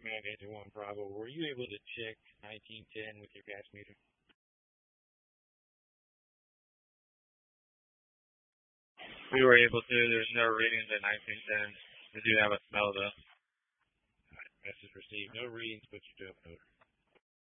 Mac Engine 1 Bravo, were you able to check 1910 with your gas meter? We were able to. There's no readings at 1910. We do have a smell though. Alright, message received. No readings, but you do have an odor.